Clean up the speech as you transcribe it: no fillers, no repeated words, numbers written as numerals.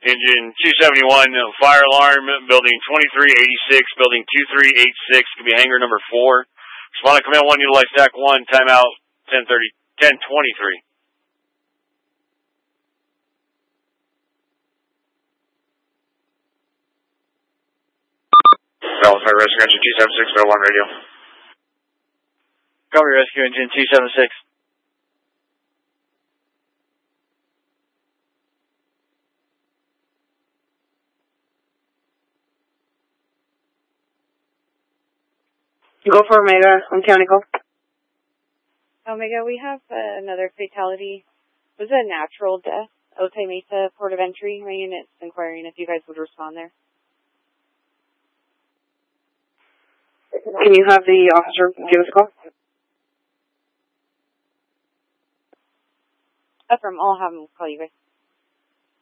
Engine 271, fire alarm, building 2386, building 2386, could be hangar number 4. Respond to command 1, utilize stack 1, timeout 10:23. Delta Rescue Engine 276, Bell 1 radio. Copy, Rescue Engine 276. Go for Omega, on county call. Omega, we have another fatality. Was it a natural death? Otay Mesa, port of entry. My unit's inquiring if you guys would respond there. Can you have the officer give us a call? That's from. I'll have him call you guys.